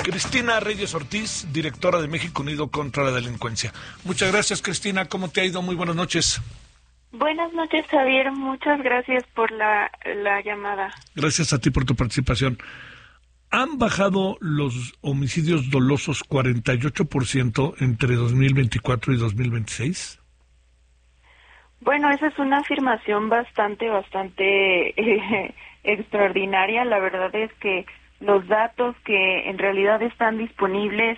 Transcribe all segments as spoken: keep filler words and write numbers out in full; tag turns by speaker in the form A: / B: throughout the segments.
A: Cristina Reyes Ortiz, directora de México Unido contra la Delincuencia. Muchas gracias, Cristina. ¿Cómo te ha ido? Muy buenas noches.
B: Buenas noches, Javier. Muchas gracias por la, la llamada.
A: Gracias a ti por tu participación. ¿Han bajado los homicidios dolosos cuarenta y ocho por ciento entre dos mil veinticuatro y dos mil veintiséis?
B: Bueno, esa es una afirmación bastante, bastante eh, extraordinaria. La verdad es que los datos que en realidad están disponibles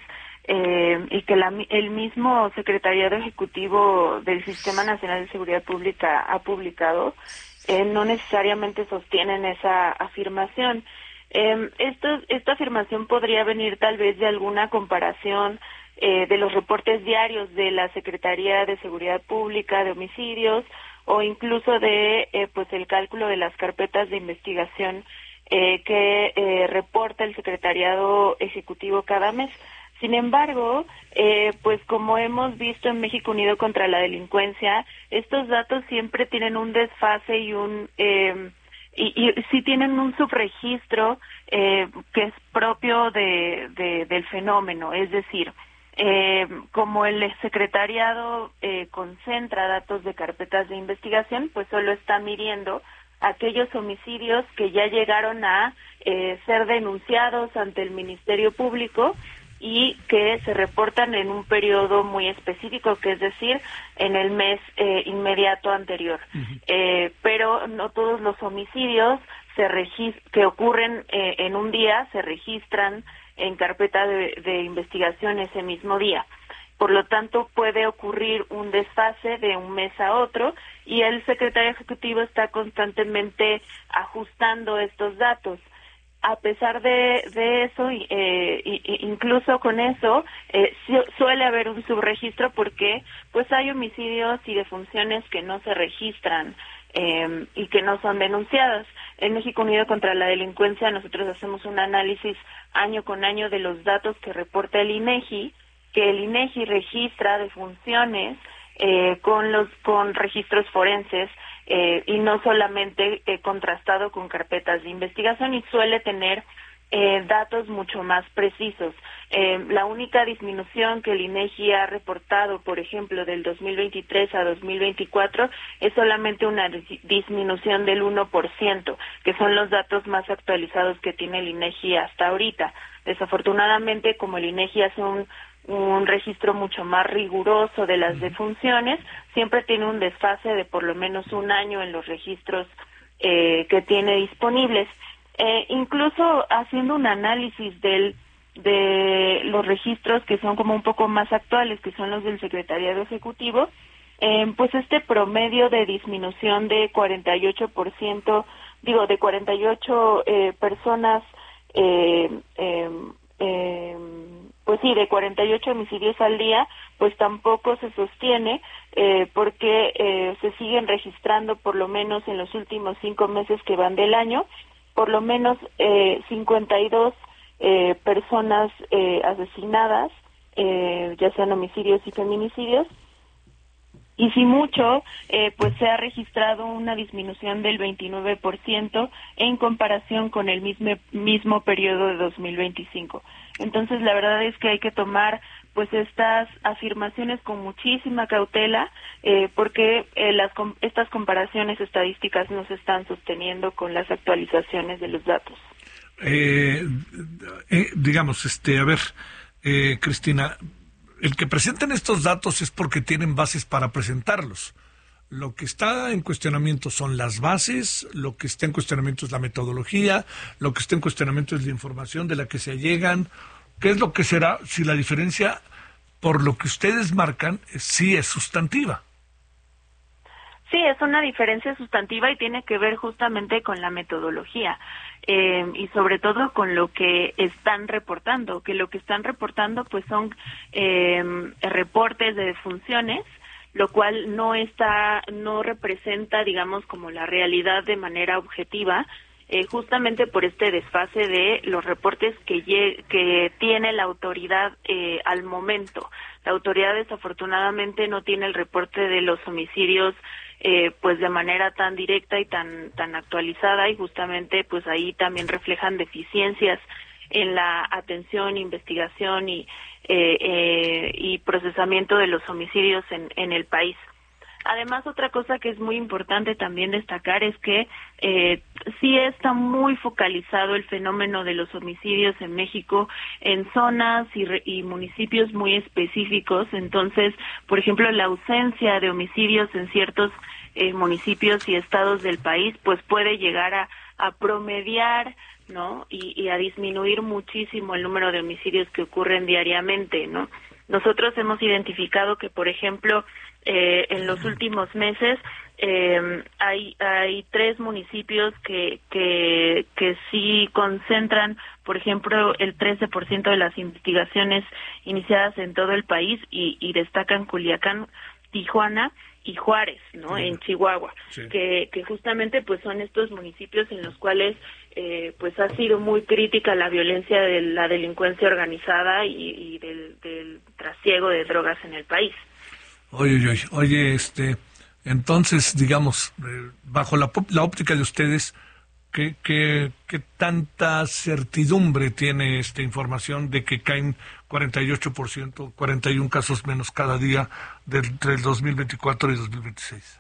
B: eh, y que la, el mismo Secretariado Ejecutivo del Sistema Nacional de Seguridad Pública ha publicado eh, no necesariamente sostienen esa afirmación. Eh, esto, esta afirmación podría venir tal vez de alguna comparación eh, de los reportes diarios de la Secretaría de Seguridad Pública de homicidios o incluso de eh, pues el cálculo de las carpetas de investigación eh, que eh, reporta el Secretariado Ejecutivo cada mes. Sin embargo, eh, pues como hemos visto en México Unido contra la Delincuencia, estos datos siempre tienen un desfase y un eh, y, y sí tienen un subregistro eh, que es propio de, de del fenómeno, es decir, eh, como el secretariado eh, concentra datos de carpetas de investigación, pues solo está midiendo aquellos homicidios que ya llegaron a eh, ser denunciados ante el Ministerio Público y que se reportan en un periodo muy específico, que es decir, en el mes eh, inmediato anterior. Uh-huh. Eh, pero no todos los homicidios se regis- que ocurren eh, en un día se registran en carpeta de, de investigación ese mismo día. Por lo tanto, puede ocurrir un desfase de un mes a otro y el secretario ejecutivo está constantemente ajustando estos datos. A pesar de, de eso, eh, incluso con eso, eh, suele haber un subregistro porque pues hay homicidios y defunciones que no se registran eh, y que no son denunciadas. En México Unido contra la Delincuencia nosotros hacemos un análisis año con año de los datos que reporta el INEGI, que el INEGI registra defunciones eh, con los con registros forenses eh, y no solamente eh, contrastado con carpetas de investigación, y suele tener eh, datos mucho más precisos. Eh, la única disminución que el INEGI ha reportado, por ejemplo, del dos mil veintitrés a dos mil veinticuatro, es solamente una disminución del uno por ciento, que son los datos más actualizados que tiene el INEGI hasta ahorita. Desafortunadamente, como el INEGI hace un un registro mucho más riguroso de las defunciones, siempre tiene un desfase de por lo menos un año en los registros eh, que tiene disponibles. Eh, incluso haciendo un análisis del de los registros que son como un poco más actuales, que son los del Secretariado Ejecutivo, eh, pues este promedio de disminución de cuarenta y ocho por ciento, digo, de cuarenta y ocho eh, personas, eh, eh, eh, pues sí, de cuarenta y ocho homicidios al día, pues tampoco se sostiene eh, porque eh, se siguen registrando por lo menos en los últimos cinco meses que van del año, por lo menos eh, cincuenta y dos eh, personas eh, asesinadas, eh, ya sean homicidios y feminicidios, y si mucho, eh, pues se ha registrado una disminución del veintinueve por ciento en comparación con el mismo, mismo periodo de dos mil veinticinco. Entonces, la verdad es que hay que tomar pues estas afirmaciones con muchísima cautela, eh, porque eh, las estas comparaciones estadísticas no se están sosteniendo con las actualizaciones de los datos.
A: Eh, eh, digamos, este, a ver, eh, Cristina, el que presenten estos datos es porque tienen bases para presentarlos. Lo que está en cuestionamiento son las bases, lo que está en cuestionamiento es la metodología, lo que está en cuestionamiento es la información de la que se llegan. ¿Qué es lo que será si la diferencia, por lo que ustedes marcan, sí es sustantiva?
B: Sí, es una diferencia sustantiva y tiene que ver justamente con la metodología eh, y sobre todo con lo que están reportando, que lo que están reportando pues son eh, reportes de defunciones, lo cual no está, no representa, digamos, como la realidad de manera objetiva, eh, justamente por este desfase de los reportes que, que tiene la autoridad eh, al momento. La autoridad desafortunadamente no tiene el reporte de los homicidios eh, pues de manera tan directa y tan tan actualizada, y justamente pues ahí también reflejan deficiencias en la atención, investigación y, eh, eh, y procesamiento de los homicidios en, en el país. Además, otra cosa que es muy importante también destacar es que eh, sí está muy focalizado el fenómeno de los homicidios en México en zonas y, re, y municipios muy específicos. Entonces, por ejemplo, la ausencia de homicidios en ciertos eh, municipios y estados del país, pues puede llegar a, a promediar, ¿no? Y, y a disminuir muchísimo el número de homicidios que ocurren diariamente, ¿no? Nosotros hemos identificado que, por ejemplo, eh, en los últimos meses eh, hay hay tres municipios que que que sí concentran, por ejemplo, el trece por ciento de las investigaciones iniciadas en todo el país y, y destacan Culiacán, Tijuana y Juárez, ¿no? Sí. En Chihuahua, sí. que que justamente pues son estos municipios en los cuales eh, pues ha sido muy crítica la violencia de la delincuencia organizada y, y del, del trasiego de drogas en el país.
A: Oye, oye, oye, este, entonces, digamos, eh, bajo la, la óptica de ustedes, ¿qué, qué, qué tanta certidumbre tiene esta información de que caen cuarenta y ocho por ciento, cuarenta y uno casos menos cada día de, entre el dos mil veinticuatro y dos mil veintiséis?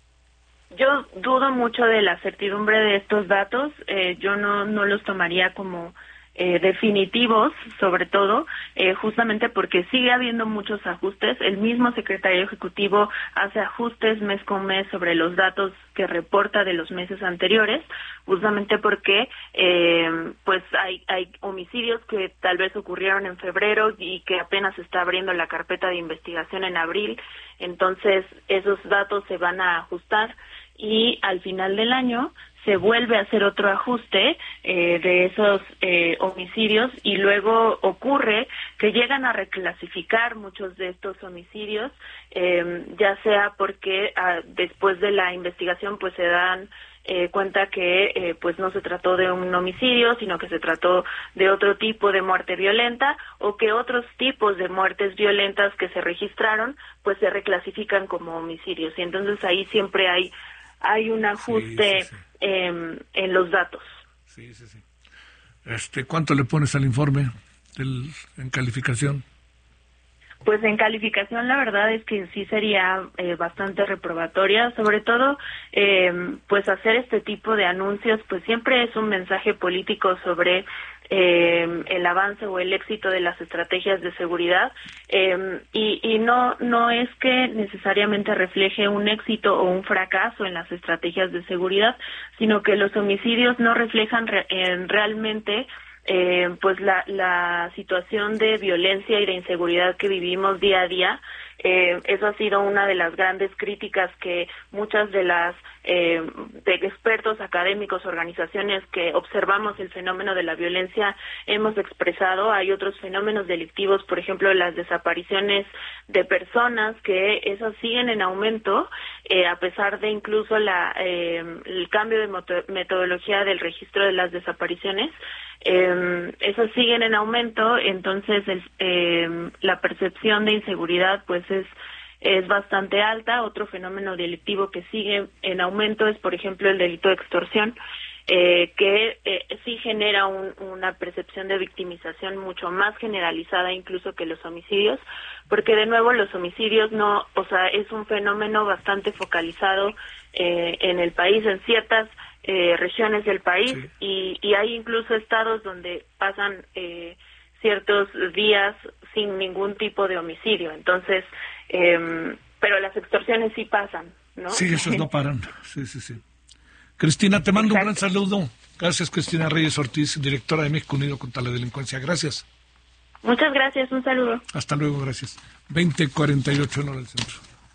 B: Yo dudo mucho de la certidumbre de estos datos. Eh, yo no, no los tomaría como Eh, definitivos, sobre todo, eh, justamente porque sigue habiendo muchos ajustes. El mismo secretario ejecutivo hace ajustes mes con mes sobre los datos que reporta de los meses anteriores, justamente porque eh, pues hay, hay homicidios que tal vez ocurrieron en febrero y que apenas está abriendo la carpeta de investigación en abril. Entonces esos datos se van a ajustar y al final del año se vuelve a hacer otro ajuste eh, de esos eh, homicidios y luego ocurre que llegan a reclasificar muchos de estos homicidios, eh, ya sea porque ah, después de la investigación pues se dan eh, cuenta que eh, pues no se trató de un homicidio, sino que se trató de otro tipo de muerte violenta o que otros tipos de muertes violentas que se registraron pues se reclasifican como homicidios y entonces ahí siempre hay hay un ajuste sí, sí, sí. Eh, en los datos.
A: Sí, sí, sí. Este, ¿cuánto le pones al informe del, en calificación?
B: Pues en calificación la verdad es que sí sería eh, bastante reprobatoria, sobre todo eh, pues hacer este tipo de anuncios pues siempre es un mensaje político sobre eh, el avance o el éxito de las estrategias de seguridad eh, y, y no no es que necesariamente refleje un éxito o un fracaso en las estrategias de seguridad, sino que los homicidios no reflejan re, eh, realmente Eh, pues la, la situación de violencia y de inseguridad que vivimos día a día. Eh, eso ha sido una de las grandes críticas que muchas de las eh, de expertos académicos, organizaciones que observamos el fenómeno de la violencia hemos expresado. Hay otros fenómenos delictivos, por ejemplo, las desapariciones de personas, que esas siguen en aumento, eh, a pesar de incluso la eh, el cambio de metodología del registro de las desapariciones. Eh, esos siguen en aumento, entonces el, eh, la percepción de inseguridad pues es es bastante alta. Otro fenómeno delictivo que sigue en aumento es, por ejemplo, el delito de extorsión, eh, que eh, sí genera un, una percepción de victimización mucho más generalizada incluso que los homicidios, porque de nuevo los homicidios no, o sea, es un fenómeno bastante focalizado eh, en el país, en ciertas Eh, regiones del país, sí. y, y hay incluso estados donde pasan eh, ciertos días sin ningún tipo de homicidio. Entonces, eh, pero las extorsiones sí pasan, ¿no?
A: Sí, esos no paran. Sí, sí, sí. Cristina, te mando Exacto. un gran saludo. Gracias, Cristina Reyes Ortiz, directora de México Unido contra la Delincuencia. Gracias.
B: Muchas gracias, un saludo.
A: Hasta luego, gracias. veinte cuarenta y ocho en hora del centro.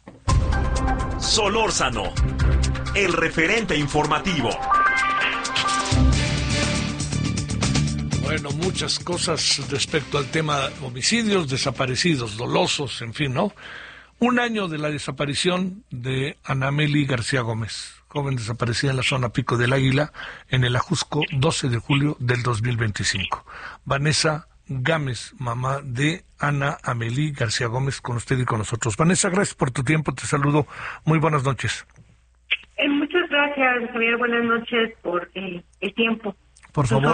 C: Solórzano, el referente informativo.
A: Bueno, muchas cosas respecto al tema homicidios, desaparecidos, dolosos, en fin, ¿no? Un año de la desaparición de Ana Meli García Gómez, joven desaparecida en la zona Pico del Águila, en el Ajusco, doce de julio del dos mil veinticinco. Vanessa Gámez, mamá de Ana Amelí García Gómez, con usted y con nosotros. Vanessa, gracias por tu tiempo, te saludo, muy buenas noches.
D: Eh, muchas gracias, Javier, buenas noches por eh, el tiempo.
A: Por favor.